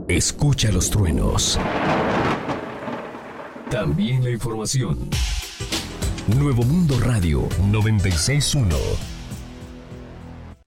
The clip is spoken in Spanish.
Escucha los truenos. También la información. Nuevo Mundo Radio 96.1.